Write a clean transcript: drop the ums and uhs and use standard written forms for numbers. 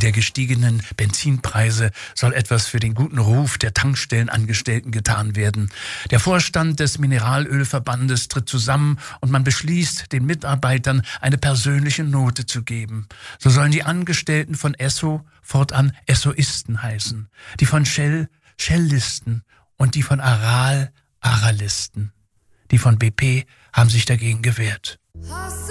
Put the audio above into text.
der gestiegenen Benzinpreise soll etwas für den guten Ruf der Tankstellenangestellten getan werden. Der Vorstand des Mineralölverbandes tritt zusammen und man beschließt, den Mitarbeitern eine persönliche Note zu geben. So sollen die Angestellten von Esso fortan Essoisten heißen, die von Shell Shellisten und die von Aral Aralisten. Die von BP haben sich dagegen gewehrt.